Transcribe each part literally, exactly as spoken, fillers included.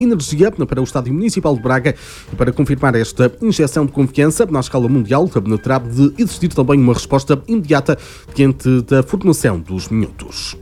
energia para o Estádio Municipal de Braga e para confirmar esta injeção de confiança na escala mundial terá de existir também uma resposta imediata diante da formação dos minutos.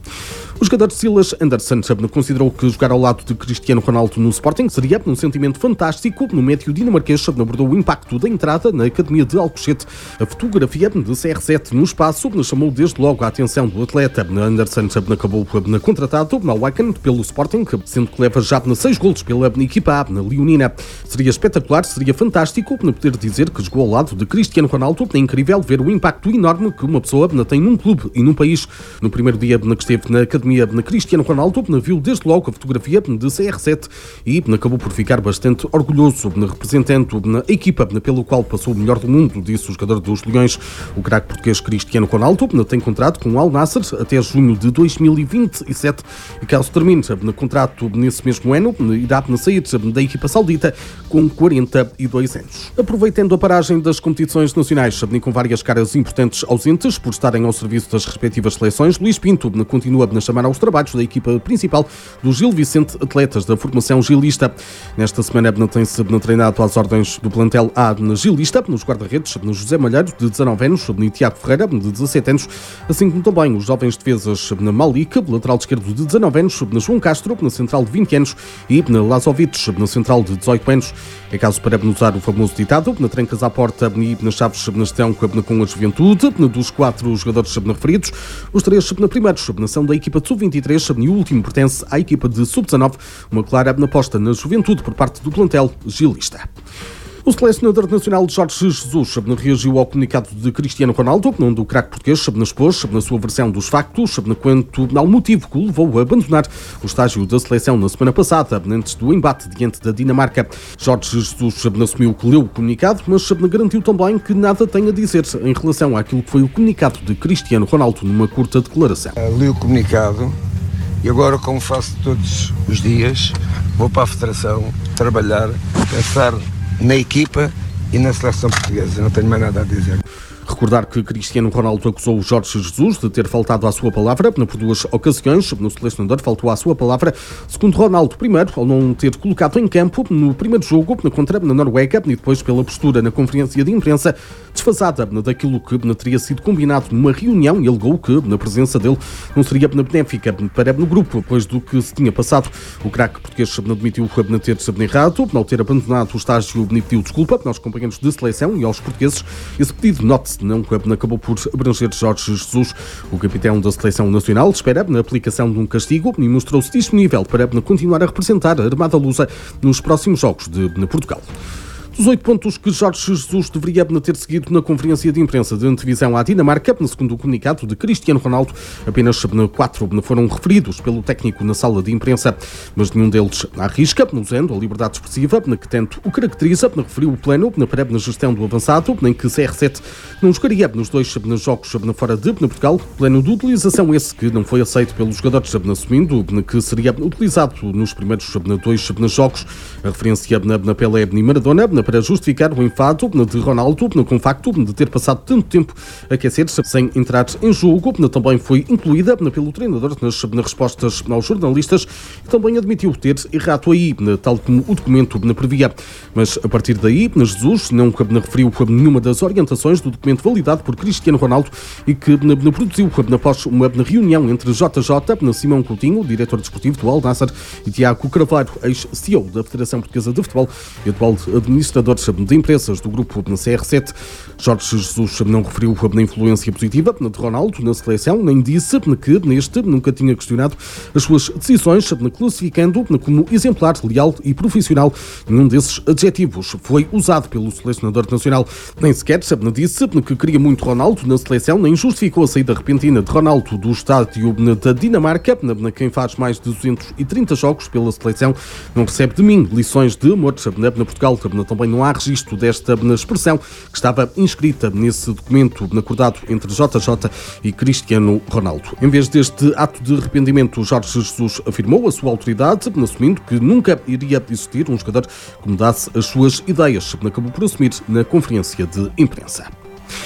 O jogador Silas Anderson considerou que jogar ao lado de Cristiano Ronaldo no Sporting seria um sentimento fantástico. No médio dinamarquês abordou o impacto da entrada na Academia de Alcochete. A fotografia de C R sete no espaço chamou desde logo a atenção do atleta. Anderson acabou contratado ao Wacken pelo Sporting, sendo que leva já seis golos pela equipa A, na leonina. Seria espetacular, seria fantástico poder dizer que jogou ao lado de Cristiano Ronaldo. É incrível ver o impacto enorme que uma pessoa tem num clube e num país. No primeiro dia que esteve na Academia na Cristiano Ronaldo, viu desde logo a fotografia de C R sete e acabou por ficar bastante orgulhoso, representando a equipa pelo qual passou o melhor do mundo, disse o jogador dos Leões. O craque português Cristiano Ronaldo tem contrato com o Al Nassr até junho de dois mil e vinte e sete e caso termine o contrato nesse mesmo ano, irá sair da equipa saudita com quarenta e dois anos. Aproveitando a paragem das competições nacionais e com várias caras importantes ausentes por estarem ao serviço das respectivas seleções, Luís Pinto continua a chamar aos trabalhos da equipa principal do Gil Vicente, atletas da formação gilista. Nesta semana tem-se treinado às ordens do plantel A na gilista, nos guarda-redes, no José Malheiro, de dezanove anos, no Tiago Ferreira, de dezassete anos, assim como também os jovens defesas na Malik, lateral esquerdo de dezanove anos, na João Castro, na central de vinte anos e na Lazovic, na central de dezoito anos. É caso para usar o famoso ditado, na trancas à porta e nas chaves na gestão com a juventude, dos quatro jogadores referidos, os três na primeiros na ação da equipa de sub vinte e três e o último pertence à equipa de sub dezanove, uma clara aposta na juventude por parte do plantel gilista. O selecionador nacional Jorge Jesus reagiu ao comunicado de Cristiano Ronaldo, onde o craque português expôs na sua versão dos factos quanto ao motivo que o levou a abandonar o estágio da seleção na semana passada, antes do embate diante da Dinamarca. Jorge Jesus assumiu que leu o comunicado, mas garantiu também que nada tem a dizer em relação àquilo que foi o comunicado de Cristiano Ronaldo numa curta declaração. Li o comunicado e agora, como faço todos os dias, vou para a Federação trabalhar, pensar na equipa e na seleção portuguesa. Não tenho mais nada a dizer. Recordar que Cristiano Ronaldo acusou Jorge Jesus de ter faltado à sua palavra por duas ocasiões. No selecionador faltou à sua palavra, segundo Ronaldo, primeiro ao não ter colocado em campo no primeiro jogo contra a Noruega e depois pela postura na conferência de imprensa desfasada daquilo que teria sido combinado numa reunião e alegou que na presença dele não seria benéfica para o grupo, depois do que se tinha passado. O craque português admitiu ter errado ao ter abandonado o estágio, pediu desculpa aos companheiros de seleção e aos portugueses. Esse pedido, note, não acabou por abranger Jorge Jesus. O capitão da seleção nacional espera na aplicação de um castigo e mostrou-se disponível para continuar a representar a Armada Lusa nos próximos jogos de Portugal. Dos oito pontos que Jorge Jesus deveria ter seguido na conferência de imprensa de antevisão à Dinamarca, segundo o comunicado de Cristiano Ronaldo, apenas quatro foram referidos pelo técnico na sala de imprensa, mas nenhum deles arrisca, usando a liberdade expressiva que tanto o caracteriza. Referiu o plano para a gestão do avançado, em que C R sete não jogaria nos dois jogos fora de Portugal, plano de utilização esse que não foi aceito pelos jogadores, assumindo que seria utilizado nos primeiros dois jogos. A referência na Pelé e Maradona para justificar o enfado de Ronaldo com o facto de ter passado tanto tempo a aquecer-se sem entrar em jogo. Também foi incluída pelo treinador nas respostas aos jornalistas e também admitiu ter errado aí, tal como o documento previa. Mas a partir daí, Jesus não referiu nenhuma das orientações do documento validado por Cristiano Ronaldo e que produziu após uma reunião entre J J, Simão Coutinho, diretor desportivo do Al Nassr, e Tiago Carvalho, ex-C E O da Federação Portuguesa de Futebol e atual administrador de empresas do grupo C R sete. Jorge Jesus não referiu a influência positiva de Ronaldo na seleção, nem disse que neste nunca tinha questionado as suas decisões, classificando como exemplar, leal e profissional. Nenhum desses adjetivos foi usado pelo selecionador nacional. Nem sequer disse que queria muito Ronaldo na seleção, nem justificou a saída repentina de Ronaldo do estádio da Dinamarca, quem faz mais de duzentos e trinta jogos pela seleção. Não recebe de mim lições de amor na Portugal. Também não há registro desta expressão que estava inscrita nesse documento acordado entre J J e Cristiano Ronaldo. Em vez deste ato de arrependimento, Jorge Jesus afirmou a sua autoridade, assumindo que nunca iria existir um jogador que mudasse as suas ideias. Acabou por assumir na conferência de imprensa.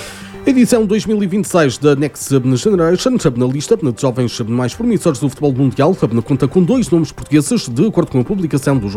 Edição dois mil e vinte e seis da Next Generation, na lista de jovens mais promissores do futebol mundial, conta com dois nomes portugueses, de acordo com a publicação do